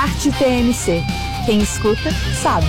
Start TMC. Quem escuta, sabe.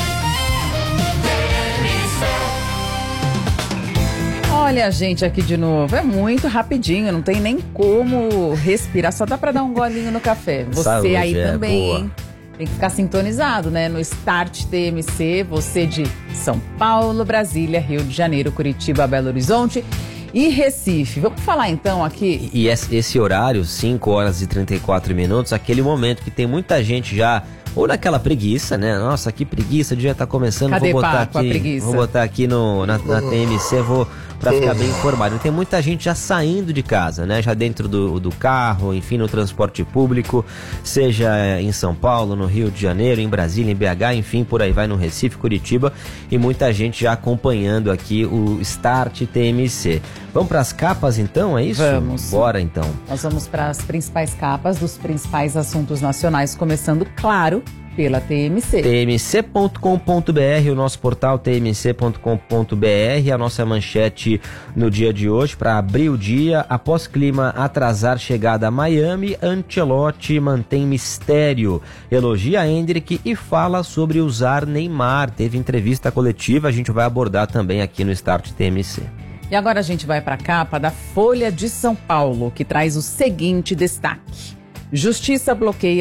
Olha a gente aqui de novo, é muito rapidinho, não tem nem como respirar, só dá pra dar um golinho no café. Você Saúde, aí também, boa. hein? Tem que ficar sintonizado, né? No Start TMC, você de São Paulo, Brasília, Rio de Janeiro, Curitiba, Belo Horizonte e Recife. Vamos falar então aqui... E esse horário, 5 horas e 34 minutos, aquele momento que tem muita gente já... Ou naquela preguiça, né? Nossa, que preguiça, o dia tá começando. Cadê, vou botar Paco, a preguiça? Vou botar aqui na TMC, pra ficar bem informado. E tem muita gente já saindo de casa, né? Já dentro do carro, enfim, no transporte público, seja em São Paulo, no Rio de Janeiro, em Brasília, em BH, enfim, por aí vai, no Recife, Curitiba, e muita gente já acompanhando aqui o Start TMC. Vamos para as capas então, é isso? Vamos. Bora então. Nós vamos para as principais capas dos principais assuntos nacionais, começando, claro, pela TMC. tmc.com.br, o nosso portal tmc.com.br, a nossa manchete no dia de hoje, para abrir o dia. Após clima atrasar chegada a Miami, Ancelotti mantém mistério, elogia Endrick e fala sobre usar Neymar. Teve entrevista coletiva, a gente vai abordar também aqui no Start TMC. E agora a gente vai para a capa da Folha de São Paulo, que traz o seguinte destaque. Justiça bloqueia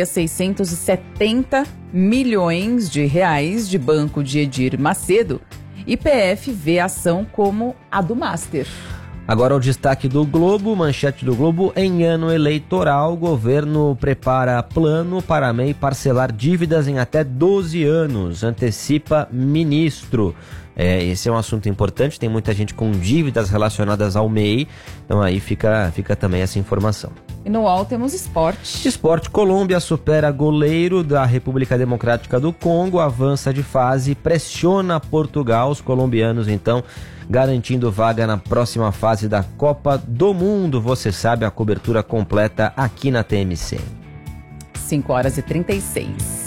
670 milhões de reais de banco de Edir Macedo e PF vê a ação como a do Master. Agora o destaque do Globo, manchete do Globo: em ano eleitoral, o governo prepara plano para MEI parcelar dívidas em até 12 anos, antecipa ministro. Esse é um assunto importante, tem muita gente com dívidas relacionadas ao MEI, então aí fica também essa informação. E no UOL temos esporte. Esporte: Colômbia supera goleiro da República Democrática do Congo, avança de fase, pressiona Portugal, os colombianos então garantindo vaga na próxima fase da Copa do Mundo. Você sabe, a cobertura completa aqui na TMC. 5 horas e 36.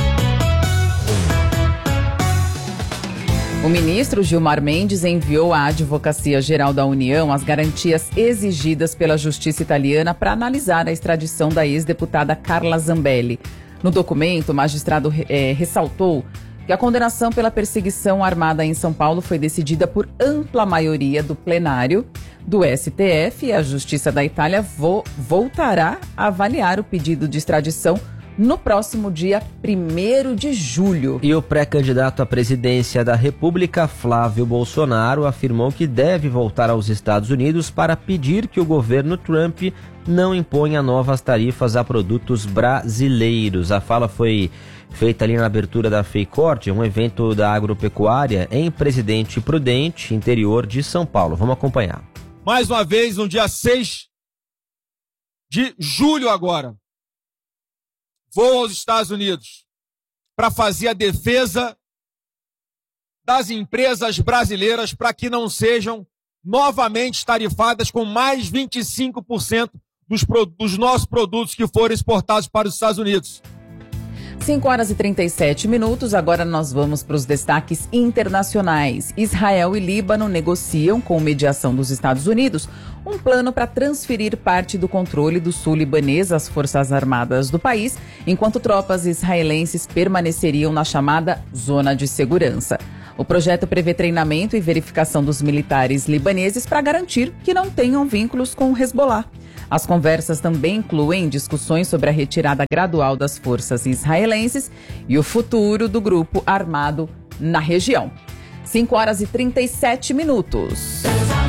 O ministro Gilmar Mendes enviou à Advocacia Geral da União as garantias exigidas pela Justiça italiana para analisar a extradição da ex-deputada Carla Zambelli. No documento, o magistrado ressaltou que a condenação pela perseguição armada em São Paulo foi decidida por ampla maioria do plenário do STF e a Justiça da Itália voltará a avaliar o pedido de extradição no próximo dia 1º de julho. E o pré-candidato à presidência da República, Flávio Bolsonaro, afirmou que deve voltar aos Estados Unidos para pedir que o governo Trump não imponha novas tarifas a produtos brasileiros. A fala foi feita ali na abertura da FEICORT, um evento da agropecuária em Presidente Prudente, interior de São Paulo. Vamos acompanhar. Mais uma vez, no dia 6 de julho agora, vou aos Estados Unidos para fazer a defesa das empresas brasileiras para que não sejam novamente tarifadas com mais 25% dos nossos produtos que forem exportados para os Estados Unidos. 5 horas e 37 minutos, agora nós vamos para os destaques internacionais. Israel e Líbano negociam, com mediação dos Estados Unidos, um plano para transferir parte do controle do sul libanês às Forças Armadas do país, enquanto tropas israelenses permaneceriam na chamada Zona de Segurança. O projeto prevê treinamento e verificação dos militares libaneses para garantir que não tenham vínculos com o Hezbollah. As conversas também incluem discussões sobre a retirada gradual das forças israelenses e o futuro do grupo armado na região. 5 horas e 37 minutos.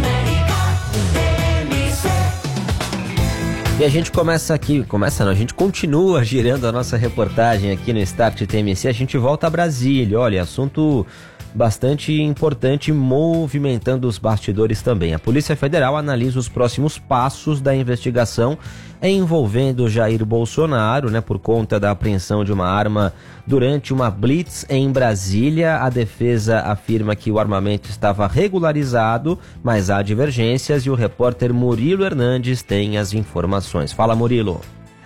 E a gente a gente continua girando a nossa reportagem aqui no Start TMC, a gente volta a Brasília. Olha, assunto bastante importante, movimentando os bastidores também. A Polícia Federal analisa os próximos passos da investigação envolvendo Jair Bolsonaro, por conta da apreensão de uma arma durante uma blitz em Brasília. A defesa afirma que o armamento estava regularizado, mas há divergências e o repórter Murilo Hernandes tem as informações. Fala, Murilo.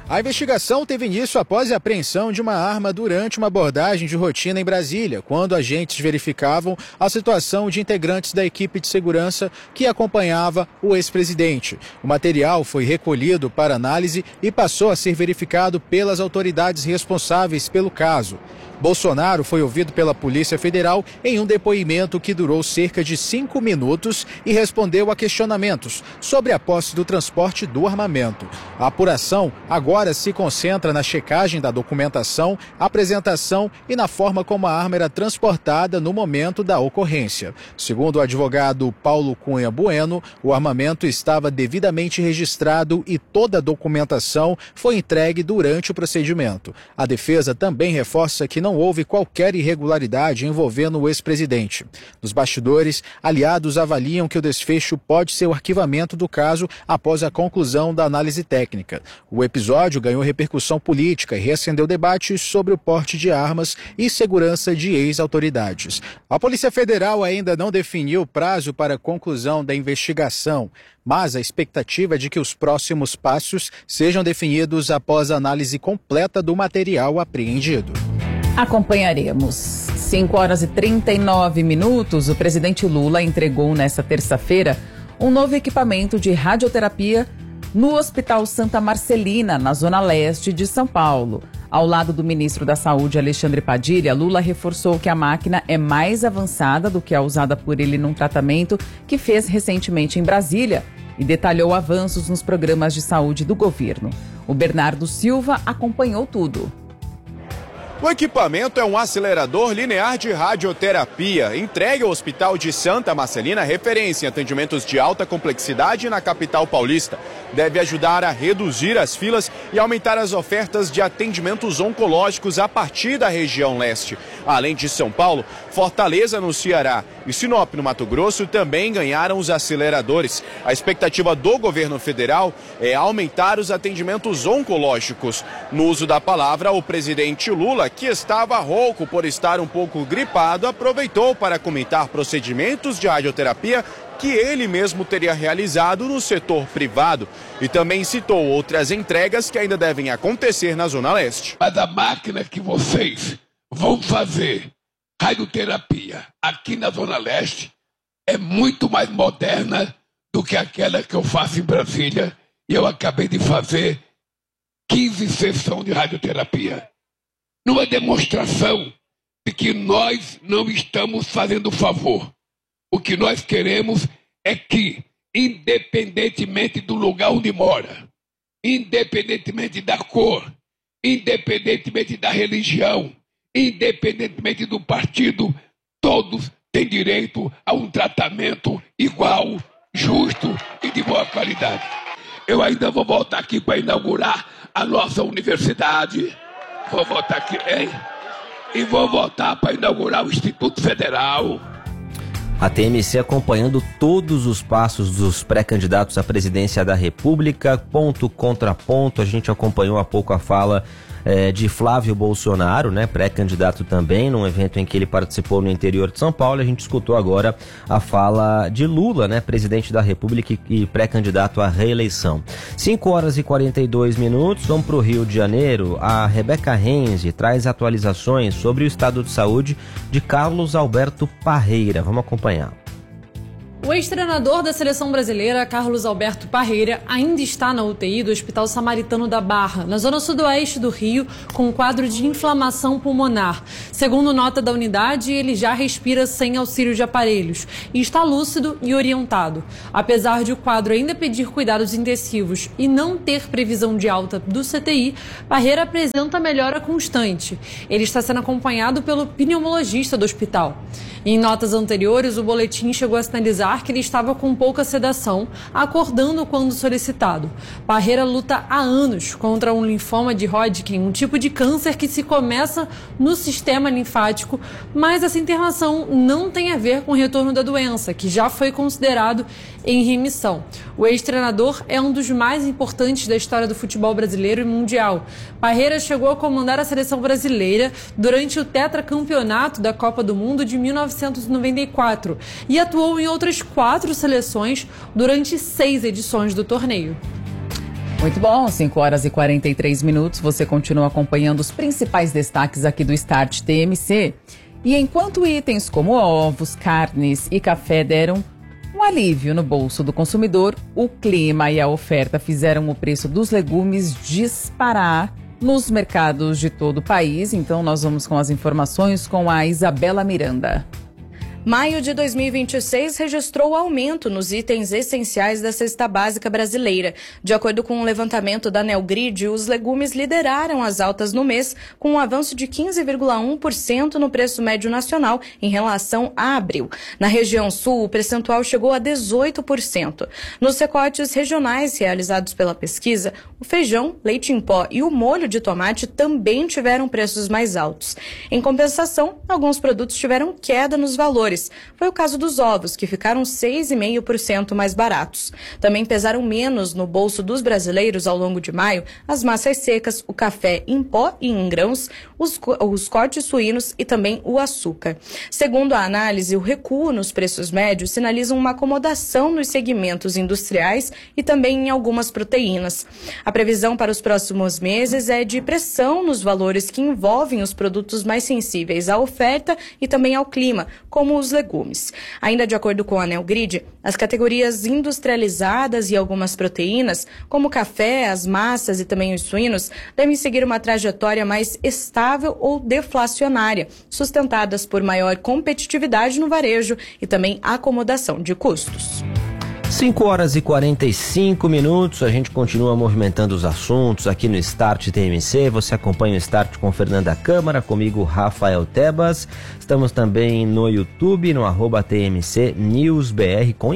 A investigação teve início após a apreensão de uma arma durante uma abordagem de rotina em Brasília, quando agentes verificavam a situação de integrantes da equipe de segurança que acompanhava o ex-presidente. O material foi recolhido para análise e passou a ser verificado pelas autoridades responsáveis pelo caso. Bolsonaro foi ouvido pela Polícia Federal em um depoimento que durou cerca de 5 minutos e respondeu a questionamentos sobre a posse do transporte do armamento. A apuração agora se concentra na checagem da documentação, apresentação e na forma como a arma era transportada no momento da ocorrência. Segundo o advogado Paulo Cunha Bueno, o armamento estava devidamente registrado e toda a documentação foi entregue durante o procedimento. A defesa também reforça que não houve qualquer irregularidade envolvendo o ex-presidente. Nos bastidores, aliados avaliam que o desfecho pode ser o arquivamento do caso após a conclusão da análise técnica. O episódio ganhou repercussão política e reacendeu debates sobre o porte de armas e segurança de ex-autoridades. A Polícia Federal ainda não definiu o prazo para a conclusão da investigação, mas a expectativa é de que os próximos passos sejam definidos após a análise completa do material apreendido. Acompanharemos. 5 horas e 39 minutos, o presidente Lula entregou nesta terça-feira um novo equipamento de radioterapia no Hospital Santa Marcelina, na zona leste de São Paulo. Ao lado do ministro da Saúde, Alexandre Padilha, Lula reforçou que a máquina é mais avançada do que a usada por ele num tratamento que fez recentemente em Brasília e detalhou avanços nos programas de saúde do governo. O Bernardo Silva acompanhou tudo. O equipamento é um acelerador linear de radioterapia, entregue ao Hospital de Santa Marcelina, referência em atendimentos de alta complexidade na capital paulista. Deve ajudar a reduzir as filas e aumentar as ofertas de atendimentos oncológicos a partir da região leste. Além de São Paulo, Fortaleza, no Ceará, e Sinop, no Mato Grosso, também ganharam os aceleradores. A expectativa do governo federal é aumentar os atendimentos oncológicos. No uso da palavra, o presidente Lula, que estava rouco por estar um pouco gripado, aproveitou para comentar procedimentos de radioterapia que ele mesmo teria realizado no setor privado e também citou outras entregas que ainda devem acontecer na Zona Leste. Mas a máquina que vocês vão fazer radioterapia aqui na Zona Leste é muito mais moderna do que aquela que eu faço em Brasília, e eu acabei de fazer 15 sessões de radioterapia. Numa demonstração de que nós não estamos fazendo favor. O que nós queremos é que, independentemente do lugar onde mora, independentemente da cor, independentemente da religião, independentemente do partido, todos têm direito a um tratamento igual, justo e de boa qualidade. Eu ainda vou voltar aqui para inaugurar a nossa universidade. Vou voltar aqui, hein? E vou voltar para inaugurar o Instituto Federal. A TMC acompanhando todos os passos dos pré-candidatos à presidência da República, ponto contra ponto. A gente acompanhou há pouco a fala de Flávio Bolsonaro, né, pré-candidato também, num evento em que ele participou no interior de São Paulo. A gente escutou agora a fala de Lula, né, presidente da República e pré-candidato à reeleição. 5 horas e 42 minutos, vamos para o Rio de Janeiro. A Rebeca Renzi traz atualizações sobre o estado de saúde de Carlos Alberto Parreira. Vamos acompanhar. O ex-treinador da seleção brasileira, Carlos Alberto Parreira, ainda está na UTI do Hospital Samaritano da Barra, na zona sudoeste do Rio, com um quadro de inflamação pulmonar. Segundo nota da unidade, ele já respira sem auxílio de aparelhos e está lúcido e orientado. Apesar de o quadro ainda pedir cuidados intensivos e não ter previsão de alta do CTI, Parreira apresenta melhora constante. Ele está sendo acompanhado pelo pneumologista do hospital. Em notas anteriores, o boletim chegou a sinalizar que ele estava com pouca sedação, acordando quando solicitado. Parreira luta há anos contra um linfoma de Hodgkin, um tipo de câncer que se começa no sistema linfático, mas essa internação não tem a ver com o retorno da doença, que já foi considerado em remissão. O ex-treinador é um dos mais importantes da história do futebol brasileiro e mundial. Parreira chegou a comandar a seleção brasileira durante o tetracampeonato da Copa do Mundo de 1994 e atuou em outras 4 seleções durante 6 edições do torneio. Muito bom, 5 horas e 43 minutos. Você continua acompanhando os principais destaques aqui do Start TMC. E enquanto itens como ovos, carnes e café deram um alívio no bolso do consumidor, o clima e a oferta fizeram o preço dos legumes disparar nos mercados de todo o país. Então nós vamos com as informações com a Isabela Miranda. Maio de 2026 registrou aumento nos itens essenciais da cesta básica brasileira. De acordo com um levantamento da Neogrid, os legumes lideraram as altas no mês, com um avanço de 15,1% no preço médio nacional em relação a abril. Na região sul, o percentual chegou a 18%. Nos recortes regionais realizados pela pesquisa, o feijão, leite em pó e o molho de tomate também tiveram preços mais altos. Em compensação, alguns produtos tiveram queda nos valores. Foi o caso dos ovos, que ficaram 6,5% mais baratos. Também pesaram menos no bolso dos brasileiros ao longo de maio as massas secas, o café em pó e em grãos, os cortes suínos e também o açúcar. Segundo a análise, o recuo nos preços médios sinaliza uma acomodação nos segmentos industriais e também em algumas proteínas. A previsão para os próximos meses é de pressão nos valores que envolvem os produtos mais sensíveis à oferta e também ao clima, como os legumes. Ainda de acordo com a Neogrid, as categorias industrializadas e algumas proteínas, como o café, as massas e também os suínos, devem seguir uma trajetória mais estável ou deflacionária, sustentadas por maior competitividade no varejo e também acomodação de custos. 5 horas e 45 minutos, a gente continua movimentando os assuntos aqui no Start TMC. Você acompanha o Start com Fernanda Câmara, comigo Rafael Tebas. Estamos também no YouTube, no @TMC News BR, com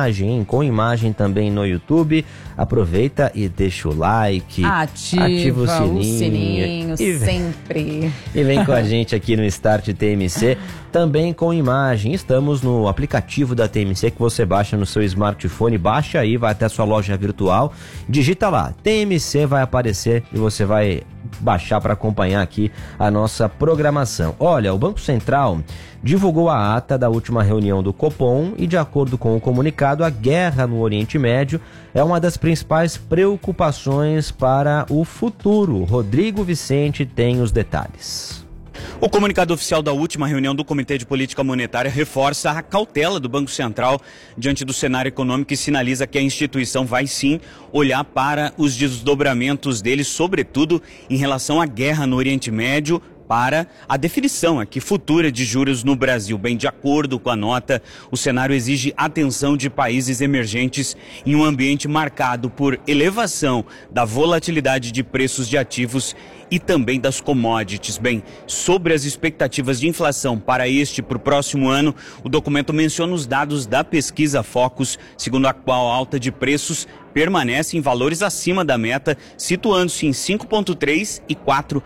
imagem também no YouTube. Aproveita e deixa o like, ativa o sininho sempre. E vem com a gente aqui no Start TMC, também com imagem. Estamos no aplicativo da TMC que você baixa no seu smartphone, baixa aí, vai até a sua loja virtual, digita lá, TMC vai aparecer e você vai baixar para acompanhar aqui a nossa programação. Olha, o Banco Central divulgou a ata da última reunião do Copom e, de acordo com o comunicado, a guerra no Oriente Médio é uma das principais preocupações para o futuro. Rodrigo Vicente tem os detalhes. O comunicado oficial da última reunião do Comitê de Política Monetária reforça a cautela do Banco Central diante do cenário econômico e sinaliza que a instituição vai sim olhar para os desdobramentos dele, sobretudo em relação à guerra no Oriente Médio, para a definição aqui futura de juros no Brasil. Bem, de acordo com a nota, o cenário exige atenção de países emergentes em um ambiente marcado por elevação da volatilidade de preços de ativos e também das commodities. Bem, sobre as expectativas de inflação para o próximo ano, o documento menciona os dados da pesquisa Focus, segundo a qual a alta de preços permanece em valores acima da meta, situando-se em 5,3% e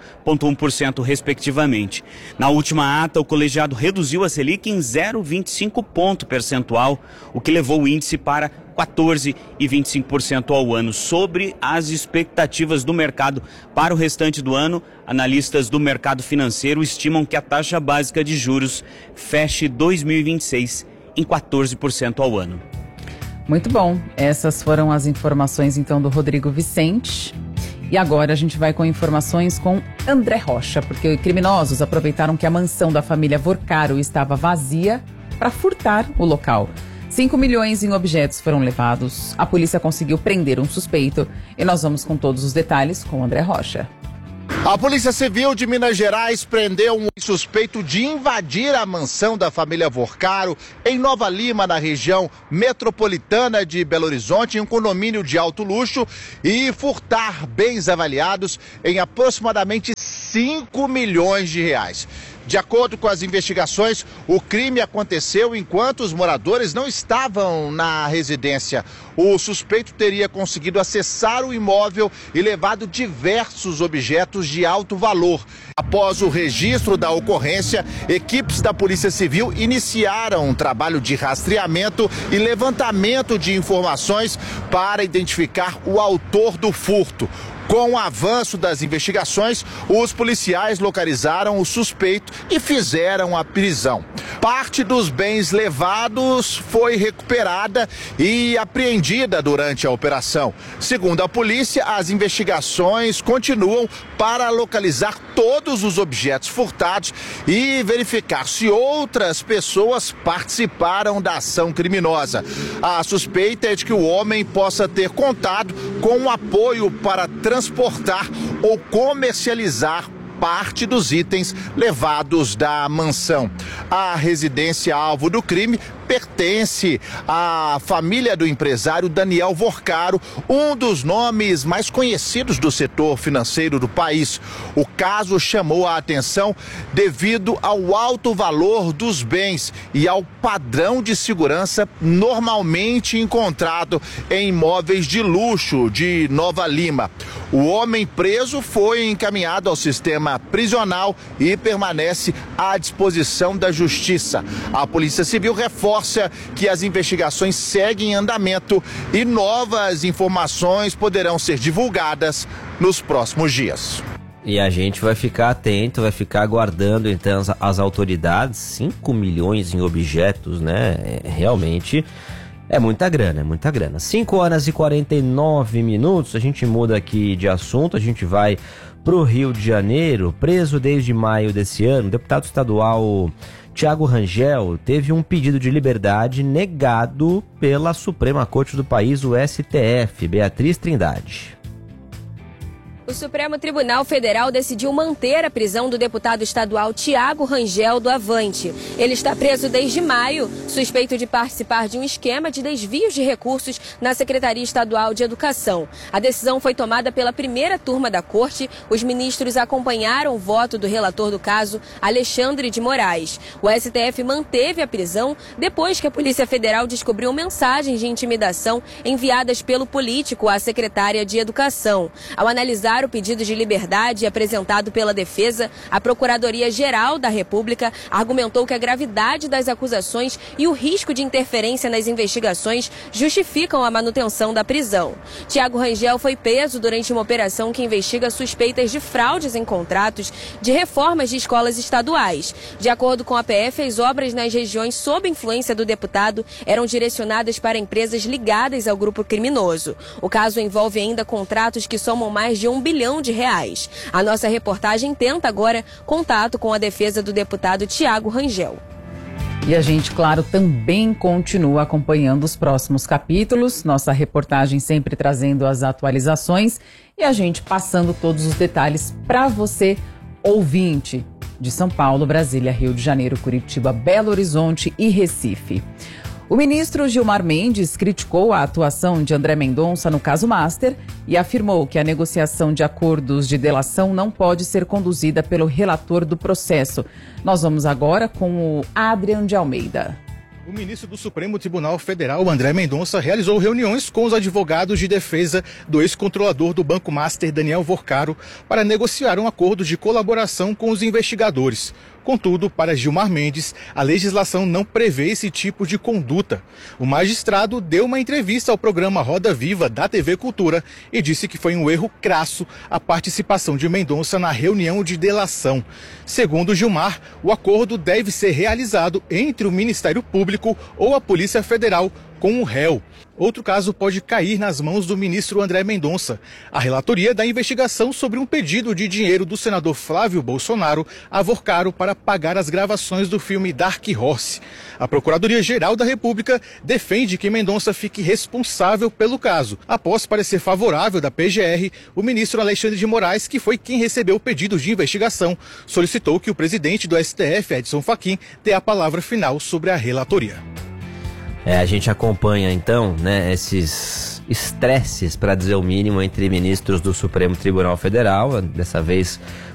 4,1% respectivamente. Na última ata, o colegiado reduziu a Selic em 0,25 ponto percentual, o que levou o índice para 14,25% ao ano. Sobre as expectativas do mercado para o restante do ano, analistas do mercado financeiro estimam que a taxa básica de juros feche 2026 em 14% ao ano. Muito bom. Essas foram as informações, então, do Rodrigo Vicente. E agora a gente vai com informações com André Rocha, porque criminosos aproveitaram que a mansão da família Vorcaro estava vazia para furtar o local. 5 milhões em objetos foram levados. A polícia conseguiu prender um suspeito. E nós vamos com todos os detalhes com André Rocha. A Polícia Civil de Minas Gerais prendeu um suspeito de invadir a mansão da família Vorcaro em Nova Lima, na região metropolitana de Belo Horizonte, em um condomínio de alto luxo, e furtar bens avaliados em aproximadamente 5 milhões de reais. De acordo com as investigações, o crime aconteceu enquanto os moradores não estavam na residência. O suspeito teria conseguido acessar o imóvel e levado diversos objetos de alto valor. Após o registro da ocorrência, equipes da Polícia Civil iniciaram um trabalho de rastreamento e levantamento de informações para identificar o autor do furto. Com o avanço das investigações, os policiais localizaram o suspeito e fizeram a prisão. Parte dos bens levados foi recuperada e apreendida durante a operação. Segundo a polícia, as investigações continuam para localizar todos os objetos furtados e verificar se outras pessoas participaram da ação criminosa. A suspeita é de que o homem possa ter contado com um apoio para transportar ou comercializar parte dos itens levados da mansão. A residência alvo do crime pertence à família do empresário Daniel Vorcaro, um dos nomes mais conhecidos do setor financeiro do país. O caso chamou a atenção devido ao alto valor dos bens e ao padrão de segurança normalmente encontrado em imóveis de luxo de Nova Lima. O homem preso foi encaminhado ao sistema prisional e permanece à disposição da Justiça. A Polícia Civil reforça que as investigações seguem em andamento e novas informações poderão ser divulgadas nos próximos dias. E a gente vai ficar atento, vai ficar aguardando então as autoridades. 5 milhões em objetos, né? Realmente é muita grana, é muita grana. 5h49, a gente muda aqui de assunto, a gente vai pro Rio de Janeiro. Preso desde maio desse ano, o deputado estadual Thiago Rangel teve um pedido de liberdade negado pela Suprema Corte do país, o STF. Beatriz Trindade. O Supremo Tribunal Federal decidiu manter a prisão do deputado estadual Thiago Rangel do Avante. Ele está preso desde maio, suspeito de participar de um esquema de desvios de recursos na Secretaria Estadual de Educação. A decisão foi tomada pela primeira turma da Corte. Os ministros acompanharam o voto do relator do caso, Alexandre de Moraes. O STF manteve a prisão depois que a Polícia Federal descobriu mensagens de intimidação enviadas pelo político à secretária de Educação. Ao analisar o pedido de liberdade apresentado pela defesa, a Procuradoria-Geral da República argumentou que a gravidade das acusações e o risco de interferência nas investigações justificam a manutenção da prisão. Thiago Rangel foi preso durante uma operação que investiga suspeitas de fraudes em contratos de reformas de escolas estaduais. De acordo com a PF, as obras nas regiões sob influência do deputado eram direcionadas para empresas ligadas ao grupo criminoso. O caso envolve ainda contratos que somam mais de R$1 bilhão. A nossa reportagem tenta agora contato com a defesa do deputado Thiago Rangel. E a gente, claro, também continua acompanhando os próximos capítulos. Nossa reportagem sempre trazendo as atualizações e a gente passando todos os detalhes para você, ouvinte de São Paulo, Brasília, Rio de Janeiro, Curitiba, Belo Horizonte e Recife. O ministro Gilmar Mendes criticou a atuação de André Mendonça no caso Master e afirmou que a negociação de acordos de delação não pode ser conduzida pelo relator do processo. Nós vamos agora com o Adrian de Almeida. O ministro do Supremo Tribunal Federal, André Mendonça, realizou reuniões com os advogados de defesa do ex-controlador do Banco Master, Daniel Vorcaro, para negociar um acordo de colaboração com os investigadores. Contudo, para Gilmar Mendes, a legislação não prevê esse tipo de conduta. O magistrado deu uma entrevista ao programa Roda Viva da TV Cultura e disse que foi um erro crasso a participação de Mendonça na reunião de delação. Segundo Gilmar, o acordo deve ser realizado entre o Ministério Público ou a Polícia Federal com o réu. Outro caso pode cair nas mãos do ministro André Mendonça. A relatoria da investigação sobre um pedido de dinheiro do senador Flávio Bolsonaro a Vorcaro para pagar as gravações do filme Dark Horse. A Procuradoria-Geral da República defende que Mendonça fique responsável pelo caso. Após parecer favorável da PGR, o ministro Alexandre de Moraes, que foi quem recebeu o pedido de investigação, solicitou que o presidente do STF, Edson Fachin, dê a palavra final sobre a relatoria. A gente acompanha então, né, esses estresses, para dizer o mínimo, entre ministros do Supremo Tribunal Federal. Dessa vez